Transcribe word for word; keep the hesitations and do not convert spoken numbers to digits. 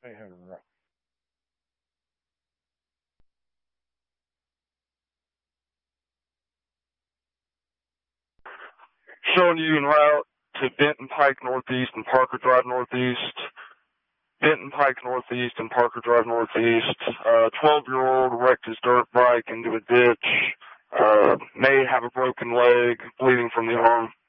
Hey, hey, right. Showing you en route to Benton Pike Northeast and Parker Drive Northeast. Benton Pike Northeast and Parker Drive Northeast. Uh, twelve-year-old wrecked his dirt bike into a ditch. Uh, may have a broken leg, bleeding from the arm.